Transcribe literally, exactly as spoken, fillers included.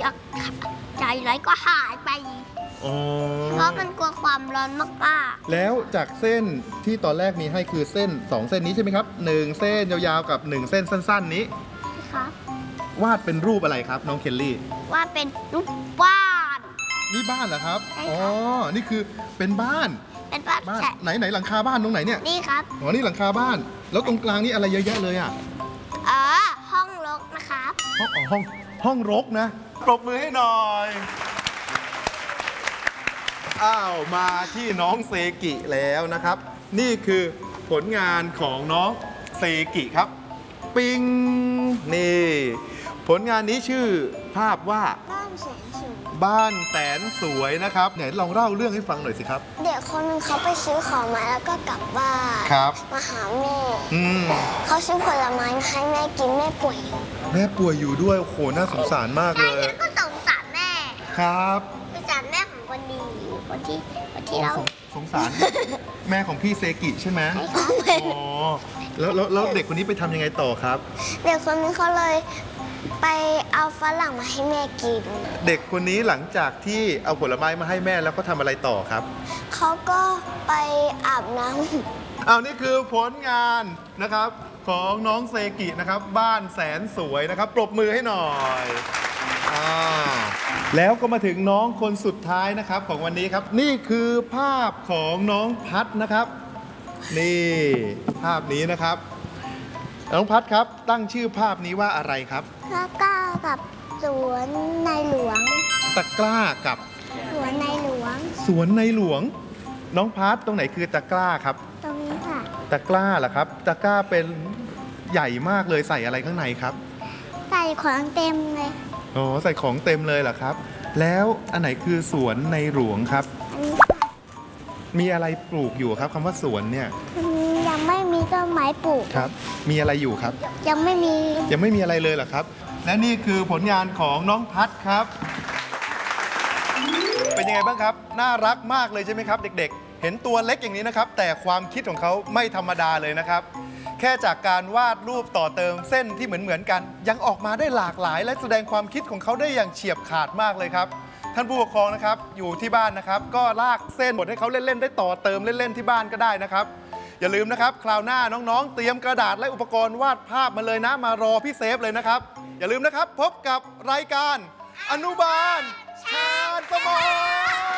จะใจไรก็หายไปเพราะมันกลัวความร้อนมากๆแล้วจากเส้นที่ตอนแรกมีให้คือเส้นสองเส้นนี้ใช่ไหมครับหนึ่งเส้นยาวๆกับหนึ่งเส้นสั้นๆนี้ครับวาดเป็นรูปอะไรครับน้องเคลลี่วาดเป็นรูปบ้านนี่บ้านเหรอครับใช่อ๋อนี่คือเป็นบ้านเป็นบ้านบ้านไหนไหนหลังคาบ้านตรงไหนเนี่ยนี่ครับอ๋อนี่หลังคาบ้านแล้วตรงกลางนี่อะไรเยอะแยะเลยอ่ะอ๋อห้องรกนะครับห้องอ๋อห้องห้องรกนะปรบมือให้หน่อยอ้าวมาที่น้องเซกิแล้วนะครับนี่คือผลงานของน้องเซกิครับปิงนี่ผลงานนี้ชื่อภาพว่าบ้านแสนสวยบ้านแสนสวยนะครับไหนลองเล่าเรื่องให้ฟังหน่อยสิครับเด็กคนนึงเขาไปซื้อของมาแล้วก็กลับบ้านครับมาหาแม่อืมเขาซื้อผลไม้มาให้แม่กินแม่ป่วยอยู่แม่ป่วยอยู่ด้วยโอ้โหน่าสงสารมากเลยก็สงสารแม่ครับสงสารแม่ของคนดีคนที่คนที่เราสงสารแม่ของพี่เซกิใช่ไหมอ๋อแล้วแล้วเด็กคนนี้ไปทำยังไงต่อครับเด็กคนนี้เขาเลยไปเอาฝรั่งมาให้แม่กินเด็กคนนี้หลังจากที่เอาผลไม้มาให้แม่แล้วเขาทำอะไรต่อครับเขาก็ไปอาบน้ำเอานี่คือผลงานนะครับของน้องเซกินะครับบ้านแสนสวยนะครับปรบมือให้หน่อยอ่าแล้วก็มาถึงน้องคนสุดท้ายนะครับของวันนี้ครับนี่คือภาพของน้องพัดนะครับนี่ภาพนี้นะครับน้องพัดครับตั้งชื่อภาพนี้ว่าอะไรครับตะกร้ากับสวนในหลวงตะกร้ากับสวนในหลวงสวนในหลวงน้องพัดตรงไหนคือตะกร้าครับตรงนี้ค่ะตะกร้าเหรอครับตะกร้าเป็นใหญ่มากเลยใส่อะไรข้างในครับใส่ของเต็มเลยอ๋อใส่ของเต็มเลยเหรอครับแล้วอันไหนคือสวนในหลวงครับมีอะไรปลูกอยู่ครับคำว่าสวนเนี่ยยังไม่มีต้นไม้ปลูกครับมีอะไรอยู่ครับยังไม่มียังไม่มีอะไรเลยเหรอครับและนี่คือผลงานของน้องพัดครับเป็นยังไงบ้างครับน่ารักมากเลยใช่ไหมครับเด็กๆเห็นตัวเล็กอย่างนี้นะครับแต่ความคิดของเขาไม่ธรรมดาเลยนะครับแค่จากการวาดรูปต่อเติมเส้นที่เหมือนๆกันยังออกมาได้หลากหลายและแสดงความคิดของเขาได้อย่างเฉียบขาดมากเลยครับท่านผู้ปกครองนะครับอยู่ที่บ้านนะครับก็ลากเส้นบทให้เขาเล่นๆได้ต่อเติมเล่นๆที่บ้านก็ได้นะครับอย่าลืมนะครับคราวหน้าน้องๆเตรียมกระดาษและอุปกรณ์วาดภาพมาเลยนะมารอพี่เซฟเลยนะครับอย่าลืมนะครับพบกับรายการอนุบาลชาญสมอง